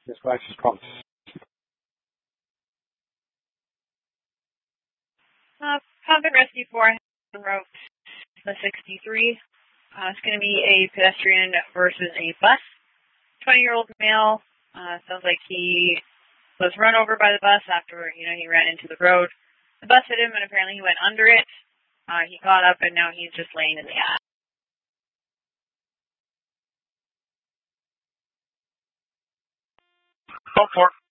Dispatch is called. Convent Rescue 4 route the 63. It's going to be a pedestrian versus a bus. 20-year-old male. Sounds like he was run over by the bus after, he ran into the road. The bus hit him and apparently he went under it. He got up and now he's just laying in the ash. Go for it.